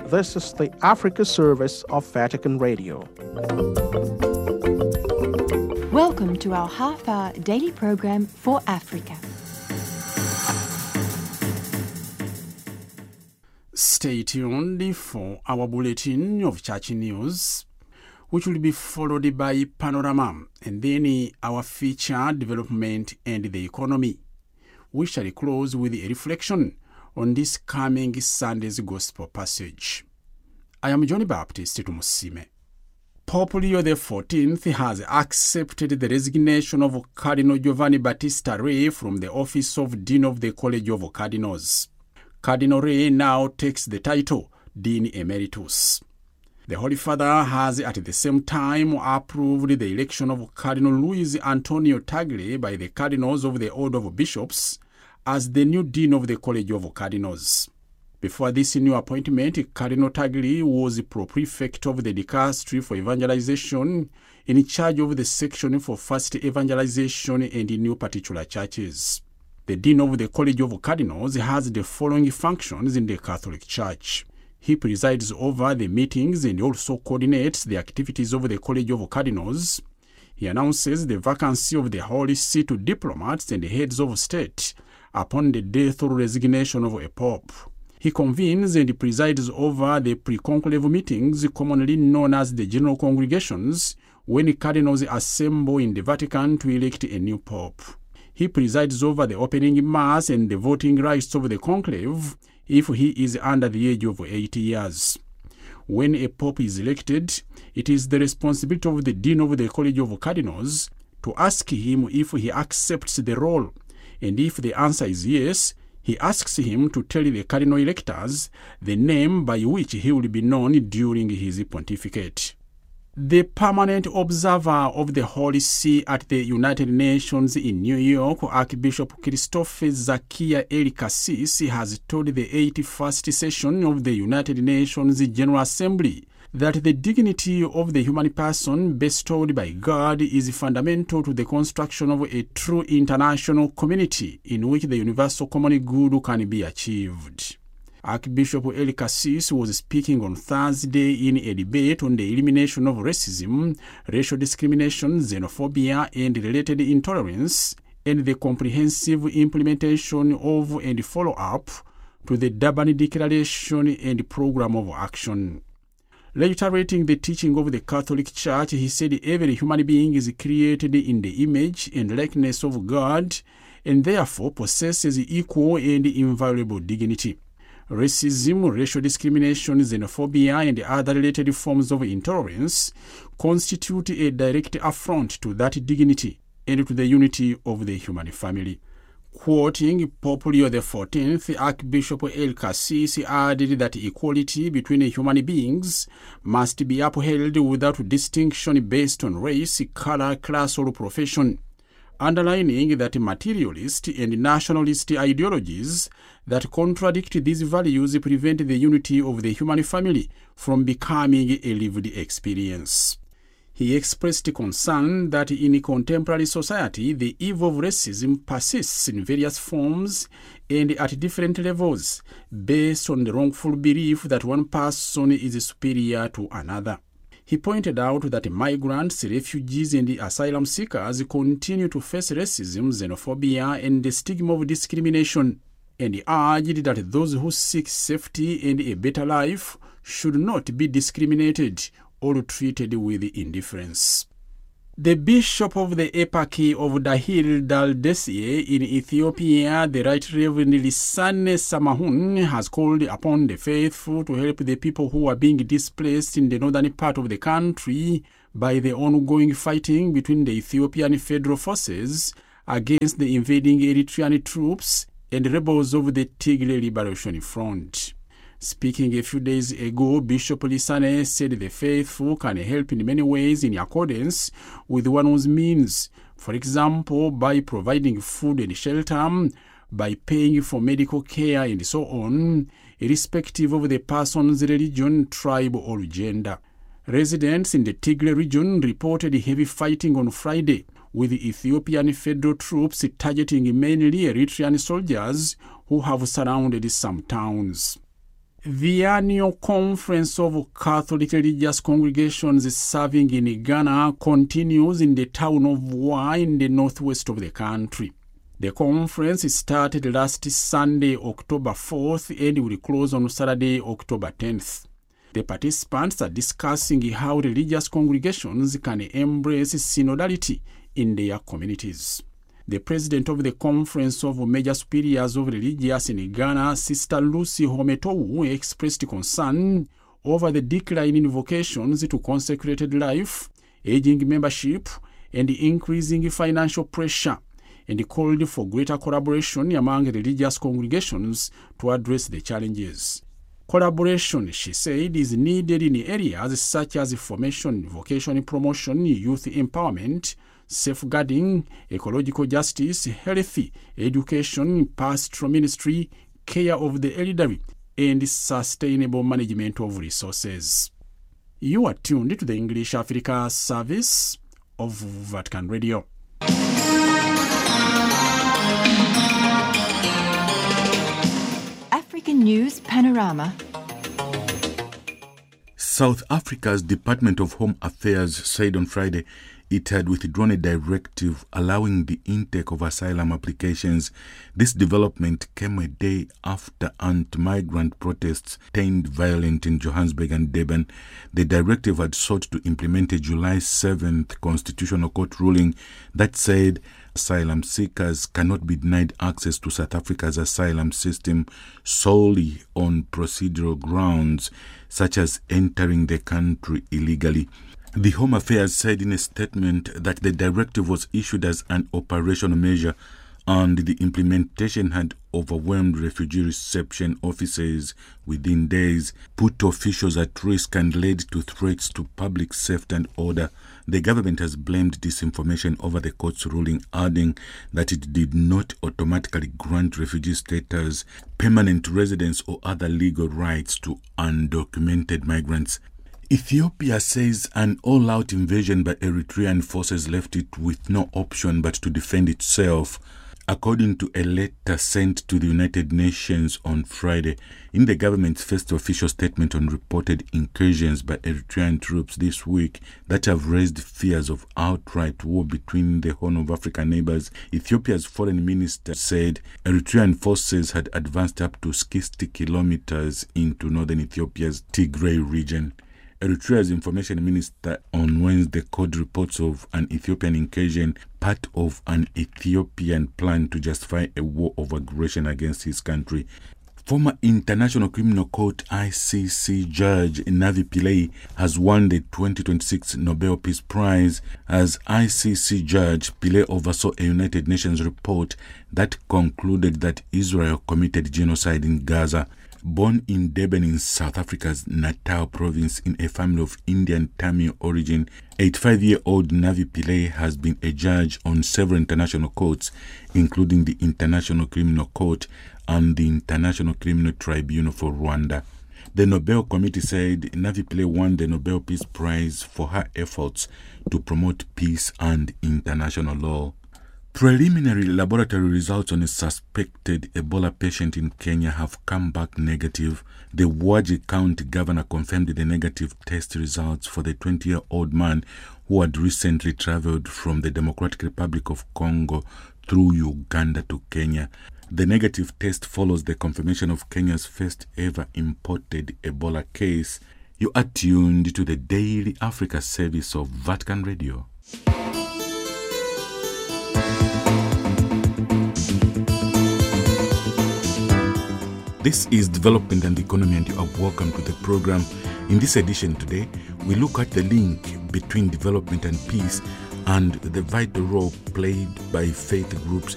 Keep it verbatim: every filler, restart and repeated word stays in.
This is the Africa service of Vatican Radio. Welcome to our half-hour daily program for Africa. Stay tuned for our bulletin of church news, which will be followed by Panorama, and then our feature Development and the Economy. We shall close with a reflection on this coming Sunday's Gospel passage. I am Johnny Baptist Tumusime. Pope Leo the fourteenth has accepted the resignation of Cardinal Giovanni Battista Re from the office of Dean of the College of Cardinals. Cardinal Re now takes the title Dean Emeritus. The Holy Father has at the same time approved the election of Cardinal Luis Antonio Tagle by the Cardinals of the Order of Bishops as the new Dean of the College of Cardinals. Before this new appointment, Cardinal Tagle was Pro-Prefect of the Dicastery for Evangelization, in charge of the section for First Evangelization and New Particular Churches. The Dean of the College of Cardinals has the following functions in the Catholic Church. He presides over the meetings and also coordinates the activities of the College of Cardinals. He announces the vacancy of the Holy See to diplomats and heads of state upon the death or resignation of a pope. He convenes and presides over the pre-conclave meetings, commonly known as the General Congregations, when cardinals assemble in the Vatican to elect a new pope. He presides over the opening mass and the voting rights of the conclave if he is under the age of eighty years. When a pope is elected, it is the responsibility of the Dean of the College of Cardinals to ask him if he accepts the role, and if the answer is yes, he asks him to tell the cardinal electors the name by which he will be known during his pontificate. The permanent observer of the Holy See at the United Nations in New York, Archbishop Christophe Zakia El Kassis, has told the eighty-first session of the United Nations General Assembly that the dignity of the human person bestowed by God is fundamental to the construction of a true international community in which the universal common good can be achieved. Archbishop El Kassis was speaking on Thursday in a debate on the elimination of racism, racial discrimination, xenophobia, and related intolerance, and the comprehensive implementation of and follow-up to the Durban Declaration and Program of Action. Reiterating the teaching of the Catholic Church, he said every human being is created in the image and likeness of God and therefore possesses equal and inviolable dignity. Racism, racial discrimination, xenophobia, and other related forms of intolerance constitute a direct affront to that dignity and to the unity of the human family. Quoting Pope Leo the fourteenth, Archbishop El Kassis added that equality between human beings must be upheld without distinction based on race, color, class, or profession, underlining that materialist and nationalist ideologies that contradict these values prevent the unity of the human family from becoming a lived experience. He expressed concern that in contemporary society, the evil of racism persists in various forms and at different levels, based on the wrongful belief that one person is superior to another. He pointed out that migrants, refugees, and asylum seekers continue to face racism, xenophobia, and the stigma of discrimination, and he urged that those who seek safety and a better life should not be discriminated or treated with indifference. The Bishop of the Eparchy of Dahir Dal-Desie in Ethiopia, the Right Reverend Lisane Samahun, has called upon the faithful to help the people who are being displaced in the northern part of the country by the ongoing fighting between the Ethiopian Federal Forces against the invading Eritrean troops and rebels of the Tigray Liberation Front. Speaking a few days ago, Bishop Lisane said the faithful can help in many ways in accordance with one's means, for example, by providing food and shelter, by paying for medical care and so on, irrespective of the person's religion, tribe, or gender. Residents in the Tigray region reported heavy fighting on Friday, with Ethiopian federal troops targeting mainly Eritrean soldiers who have surrounded some towns. The annual conference of Catholic religious congregations serving in Ghana continues in the town of Wa in the northwest of the country. The conference started last Sunday, October fourth, and will close on Saturday, October tenth. The participants are discussing how religious congregations can embrace synodality in their communities. The president of the Conference of Major Superiors of Religious in Ghana, Sister Lucy Hometou, expressed concern over the decline in vocations to consecrated life, aging membership, and increasing financial pressure, and called for greater collaboration among religious congregations to address the challenges. Collaboration, she said, is needed in areas such as formation, vocation promotion, youth empowerment, safeguarding, ecological justice, health, education, pastoral ministry, care of the elderly, and sustainable management of resources. You are tuned to the English Africa service of Vatican Radio. African News Panorama. South Africa's Department of Home Affairs said on Friday it had withdrawn a directive allowing the intake of asylum applications. This development came a day after anti-migrant protests turned violent in Johannesburg and Durban. The directive had sought to implement a July seventh Constitutional Court ruling that said asylum seekers cannot be denied access to South Africa's asylum system solely on procedural grounds, such as entering the country illegally. The Home Affairs said in a statement that the directive was issued as an operational measure and the implementation had overwhelmed refugee reception offices within days, put officials at risk and led to threats to public safety and order. The government has blamed disinformation over the court's ruling, adding that it did not automatically grant refugee status, permanent residence or other legal rights to undocumented migrants. Ethiopia says an all-out invasion by Eritrean forces left it with no option but to defend itself, according to a letter sent to the United Nations on Friday. In the government's first official statement on reported incursions by Eritrean troops this week that have raised fears of outright war between the Horn of Africa neighbors, Ethiopia's foreign minister said Eritrean forces had advanced up to sixty kilometers into northern Ethiopia's Tigray region. Eritrea's information minister on Wednesday called reports of an Ethiopian incursion part of an Ethiopian plan to justify a war of aggression against his country. Former International Criminal Court I C C judge Navi Pillay has won the twenty twenty-six Nobel Peace Prize. As I C C judge, Pillay oversaw a United Nations report that concluded that Israel committed genocide in Gaza. Born in Durban in South Africa's Natal province in a family of Indian Tamil origin, eighty-five-year-old Navi Pillay has been a judge on several international courts, including the International Criminal Court and the International Criminal Tribunal for Rwanda. The Nobel Committee said Navi Pillay won the Nobel Peace Prize for her efforts to promote peace and international law. Preliminary laboratory results on a suspected Ebola patient in Kenya have come back negative. The Waji County governor confirmed the negative test results for the twenty-year-old man who had recently traveled from the Democratic Republic of Congo through Uganda to Kenya. The negative test follows the confirmation of Kenya's first ever imported Ebola case. You are tuned to the Daily Africa service of Vatican Radio. This is Development and Economy, and you are welcome to the program. In this edition today, we look at the link between development and peace and the vital role played by faith groups